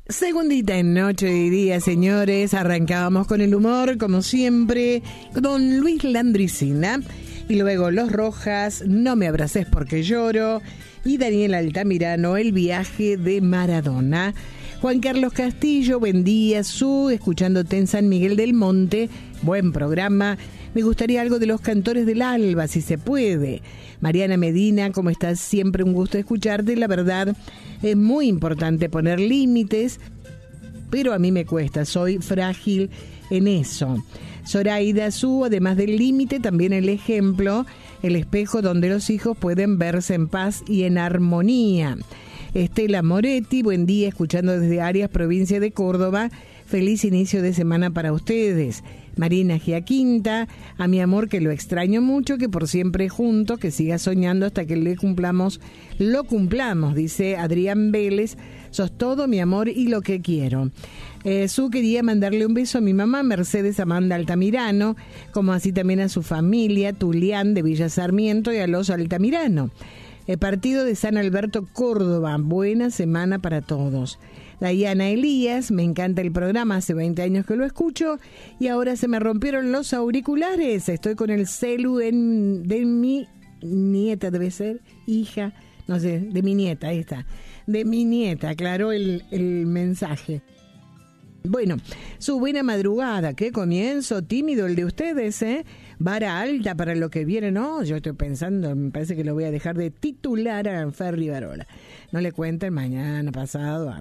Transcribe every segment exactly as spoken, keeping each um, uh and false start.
Segundita en Noche y Día, señores. Arrancábamos con el humor, como siempre, con Luis Landricina. Y luego Los Rojas, No me abraces porque lloro. Y Daniel Altamirano, El viaje de Maradona. Juan Carlos Castillo, buen día, Su, escuchándote en San Miguel del Monte. Buen programa. Me gustaría algo de Los Cantores del Alba, si se puede. Mariana Medina, ¿cómo estás? Siempre un gusto escucharte. La verdad, es muy importante poner límites, pero a mí me cuesta, soy frágil en eso. Zoraida Su, además del límite, también el ejemplo, el espejo donde los hijos pueden verse en paz y en armonía. Estela Moretti, buen día, escuchando desde Arias, provincia de Córdoba. Feliz inicio de semana para ustedes. Marina Giaquinta, a mi amor que lo extraño mucho, que por siempre juntos, que siga soñando hasta que le cumplamos, lo cumplamos, dice Adrián Vélez. Sos todo mi amor y lo que quiero. Eh, Su quería mandarle un beso a mi mamá, Mercedes Amanda Altamirano, como así también a su familia, Tulián de Villa Sarmiento y a los Altamirano. El partido de San Alberto, Córdoba, buena semana para todos. Dayana Elías, me encanta el programa, hace veinte años que lo escucho y ahora se me rompieron los auriculares. Estoy con el celu en, de mi nieta, debe ser, hija, no sé, de mi nieta, ahí está. De mi nieta, aclaró el, el mensaje. Bueno, Su, buena madrugada, qué comienzo tímido el de ustedes, ¿eh? Vara alta para lo que viene, no, yo estoy pensando, me parece que lo voy a dejar de titular a Fer Rivarola. No le cuenten mañana, pasado.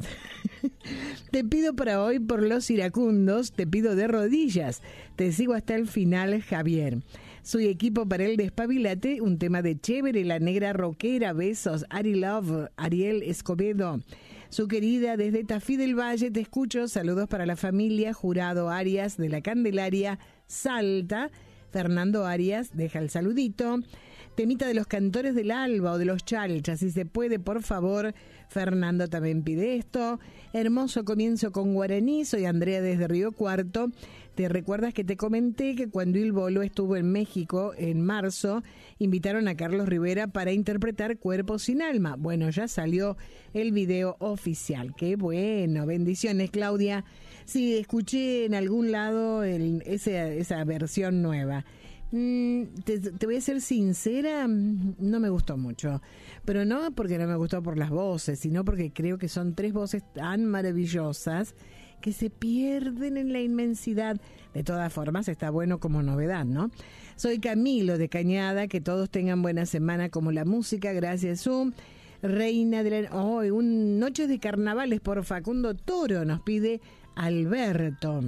Te pido para hoy por los iracundos, te pido de rodillas, te sigo hasta el final, Javier. Soy equipo para el despabilate, un tema de Chévere, la negra rockera, besos, Ari Love, Ariel Escobedo. Su querida, desde Tafí del Valle, te escucho, saludos para la familia, Jurado Arias de la Candelaria, Salta. Fernando Arias, deja el saludito. Temita de Los Cantores del Alba o de los Chalchas, si se puede, por favor. Fernando también pide esto. Hermoso comienzo con guaraní, soy Andrea desde Río Cuarto. ¿Te recuerdas que te comenté que cuando Il Bolo estuvo en México en marzo, invitaron a Carlos Rivera para interpretar Cuerpo sin Alma? Bueno, ya salió el video oficial. Qué bueno, bendiciones, Claudia. Sí, escuché en algún lado el, ese, esa versión nueva. Mm, te, te voy a ser sincera, no me gustó mucho. Pero no porque no me gustó por las voces, sino porque creo que son tres voces tan maravillosas que se pierden en la inmensidad. De todas formas, está bueno como novedad, ¿no? Soy Camilo de Cañada, que todos tengan buena semana como la música, gracias, Zoom. Reina de la... Oh, un Noches de Carnavales por Facundo Toro, nos pide Alberto.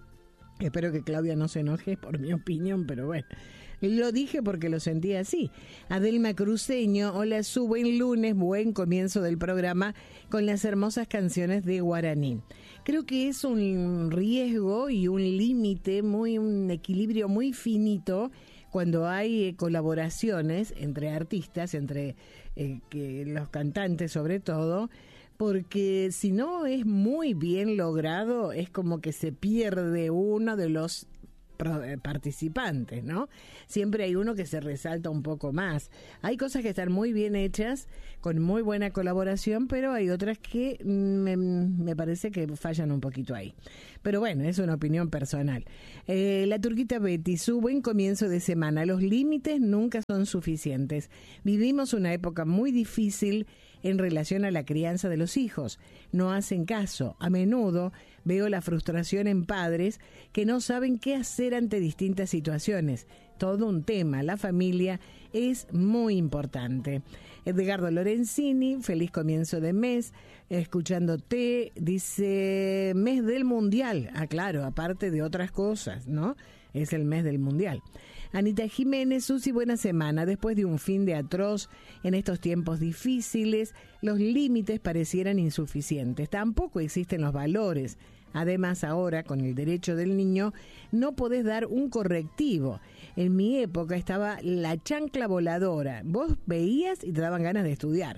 Espero que Claudia no se enoje por mi opinión, pero bueno, lo dije porque lo sentí así. Adelma Cruceño, hola, Su, buen lunes, buen comienzo del programa con las hermosas canciones de guaraní. Creo que es un riesgo y un límite, muy un equilibrio muy finito cuando hay eh, colaboraciones entre artistas, entre eh, que los cantantes sobre todo, porque si no es muy bien logrado, es como que se pierde uno de los participantes, ¿no? Siempre hay uno que se resalta un poco más. Hay cosas que están muy bien hechas, con muy buena colaboración, pero hay otras que me, me parece que fallan un poquito ahí. Pero bueno, es una opinión personal. Eh, la Turquita Betty, Su, buen comienzo de semana. Los límites nunca son suficientes. Vivimos una época muy difícil en relación a la crianza de los hijos. No hacen caso. A menudo veo la frustración en padres que no saben qué hacer ante distintas situaciones. Todo un tema. La familia es muy importante. Edgardo Lorenzini, feliz comienzo de mes. Escuchándote, dice, mes del mundial. Ah, claro, aparte de otras cosas, ¿no? Es el mes del mundial. Anita Jiménez, Susi, buena semana. Después de un fin de atroz en estos tiempos difíciles, los límites parecieran insuficientes. Tampoco existen los valores. Además, ahora, con el derecho del niño, no podés dar un correctivo. En mi época estaba la chancla voladora. Vos veías y te daban ganas de estudiar.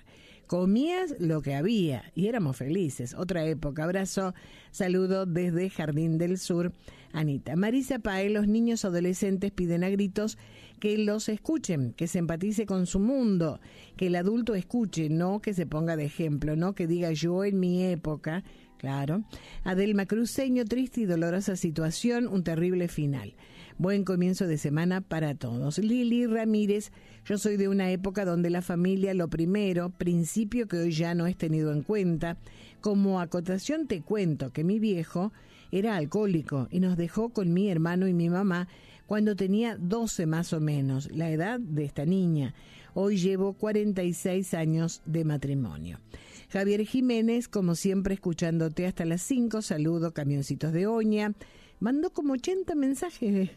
Comías lo que había y éramos felices. Otra época. Abrazo, saludo desde Jardín del Sur, Anita. Marisa Pae, los niños adolescentes piden a gritos que los escuchen, que se empatice con su mundo, que el adulto escuche, no que se ponga de ejemplo, no que diga yo en mi época. Claro. Adelma Cruceño, triste y dolorosa situación, un terrible final. Buen comienzo de semana para todos. Lili Ramírez, yo soy de una época donde la familia lo primero, principio que hoy ya no es tenido en cuenta. Como acotación te cuento que mi viejo era alcohólico y nos dejó con mi hermano y mi mamá cuando tenía doce más o menos, la edad de esta niña. Hoy llevo cuarenta y seis años de matrimonio. Javier Jiménez, como siempre, escuchándote hasta las cinco. Saludo, Camioncitos de Oña. Mandó como ochenta mensajes.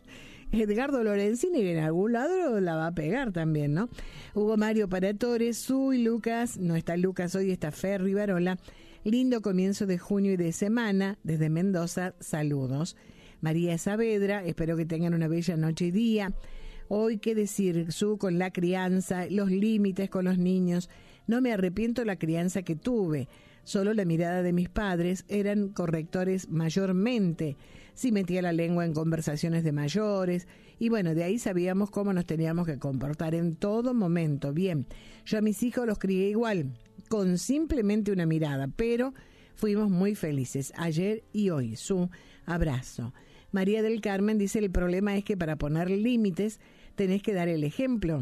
Edgardo Lorenzini, que en algún lado la va a pegar también, ¿no? Hugo Mario Paratore, Su y Lucas. No está Lucas hoy, está Fer Rivarola. Lindo comienzo de junio y de semana. Desde Mendoza, saludos. María Saavedra, espero que tengan una bella noche y día. Hoy, qué decir, Su, con la crianza, los límites con los niños. No me arrepiento de la crianza que tuve. Solo la mirada de mis padres eran correctores mayormente. Sí metía la lengua en conversaciones de mayores. Y bueno, de ahí sabíamos cómo nos teníamos que comportar en todo momento. Bien, yo a mis hijos los crié igual, con simplemente una mirada, pero fuimos muy felices ayer y hoy. Su abrazo. María del Carmen dice, el problema es que para poner límites tenés que dar el ejemplo,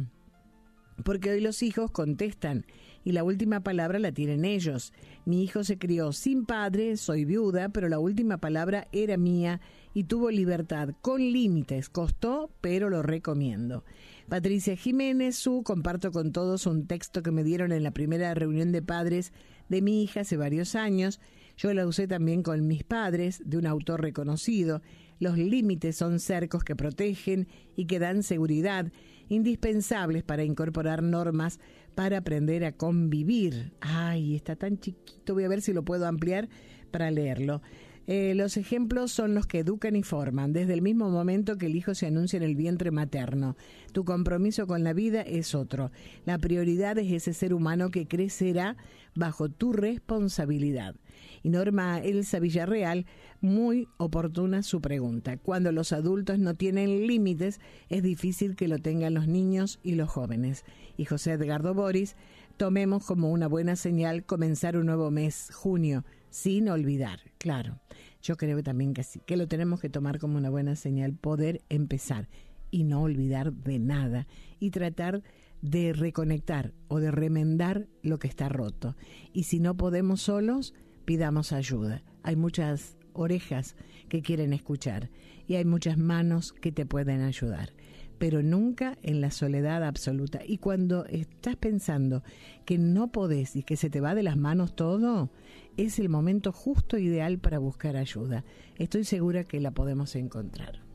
porque hoy los hijos contestan y la última palabra la tienen ellos. Mi hijo se crió sin padre, soy viuda, pero la última palabra era mía y tuvo libertad, con límites. Costó, pero lo recomiendo. Patricia Jiménez, Su, comparto con todos un texto que me dieron en la primera reunión de padres de mi hija hace varios años. Yo la usé también con mis padres, de un autor reconocido. Los límites son cercos que protegen y que dan seguridad, indispensables para incorporar normas para aprender a convivir. Ay, está tan chiquito, voy a ver si lo puedo ampliar para leerlo. Eh, los ejemplos son los que educan y forman, desde el mismo momento que el hijo se anuncia en el vientre materno. Tu compromiso con la vida es otro. La prioridad es ese ser humano que crecerá bajo tu responsabilidad. Y Norma Elsa Villarreal, muy oportuna su pregunta. Cuando los adultos no tienen límites, es difícil que lo tengan los niños y los jóvenes. Y José Edgardo Boris, tomemos como una buena señal comenzar un nuevo mes, junio, sin olvidar. Claro, yo creo también que sí, que lo tenemos que tomar como una buena señal, poder empezar y no olvidar de nada y tratar de reconectar o de remendar lo que está roto. Y si no podemos solos, pidamos ayuda. Hay muchas orejas que quieren escuchar y hay muchas manos que te pueden ayudar, pero nunca en la soledad absoluta. Y cuando estás pensando que no podés y que se te va de las manos todo, es el momento justo ideal para buscar ayuda. Estoy segura que la podemos encontrar.